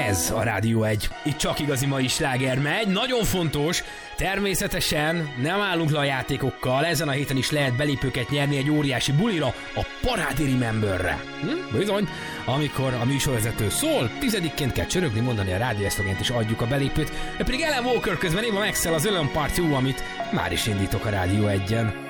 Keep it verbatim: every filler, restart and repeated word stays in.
Ez a Rádió egy. Itt csak igazi mai sláger megy. Nagyon fontos, természetesen nem állunk le a játékokkal. Ezen a héten is lehet belépőket nyerni egy óriási bulira, a Parádi Rememberre. Hm? Bizony, amikor a műsorvezető szól, tizedikként kell csörögni, mondani a rádióeszlogent, és adjuk a belépőt. De pedig Ellen Walker közben épp a Maxwell az Ölön Part kettő, amit már is indítok a Rádió egyen.